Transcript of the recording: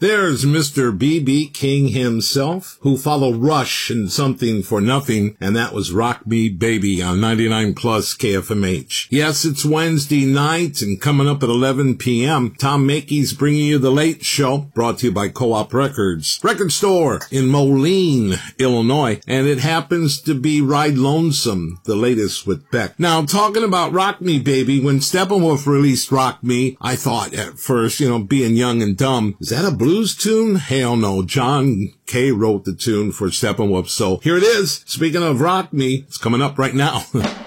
There's Mr. B.B. King himself, who followed Rush in Something for Nothing, and that was Rock Me Baby on 99 Plus KFMH. Yes, it's Wednesday night, and coming up at 11 p.m., Tom Mackey's bringing you The Late Show, brought to you by Co-op Records, record store in Moline, Illinois, and it happens to be Ride Lonesome, the latest with Beck. Now, talking about Rock Me Baby, when Steppenwolf released Rock Me, I thought at first, being young and dumb, is that a blues tune? Hell no. John Kay wrote the tune for Steppenwolf, so here it is. Speaking of Rock Me, it's coming up right now.